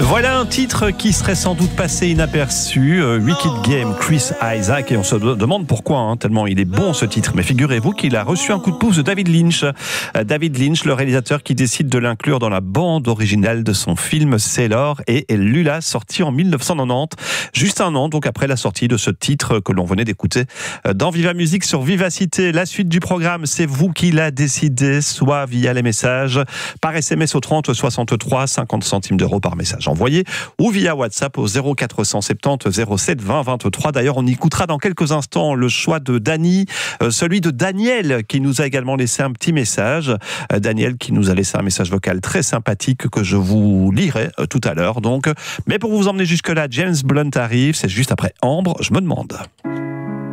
Voilà un titre qui serait sans doute passé inaperçu, Wicked Game, Chris Isaak, et on se demande pourquoi, tellement il est bon ce titre. Mais figurez-vous qu'il a reçu un coup de pouce de David Lynch. David Lynch, le réalisateur qui décide de l'inclure dans la bande originale de son film Sailor et Lula, sorti en 1990, juste un an donc après la sortie de ce titre que l'on venait d'écouter dans Viva Musique sur Vivacité. La suite du programme, c'est vous qui l'a décidé, soit via les messages, par SMS au 30 63, 50 centimes d'euros par message envoyé, ou via WhatsApp au 0470 07 20 23. D'ailleurs, on écoutera dans quelques instants le choix de Dany, celui de Daniel qui nous a également laissé un petit message. Daniel qui nous a laissé un message vocal très sympathique que je vous lirai tout à l'heure. Donc, mais pour vous emmener jusque-là, James Blunt arrive, c'est juste après Ambre, je me demande.